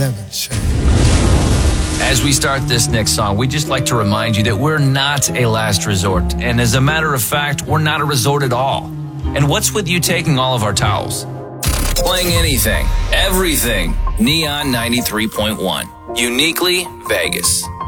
never change. As we start this next song, we'd just like to remind you that we're not a last resort. And as a matter of fact, we're not a resort at all. And what's with you taking all of our towels? Playing anything, everything. Neon 93.1. Uniquely Vegas.